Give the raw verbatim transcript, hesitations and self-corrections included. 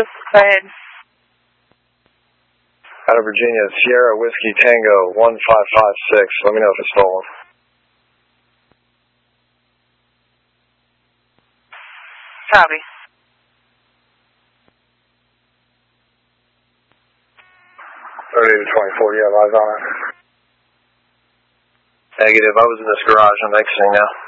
Go ahead. Out of Virginia, Sierra Whiskey Tango one five five six. Let me know if it's stolen. Copy. thirty to twenty-four, you have eyes on it? Negative. I was in this garage. I'm exiting now.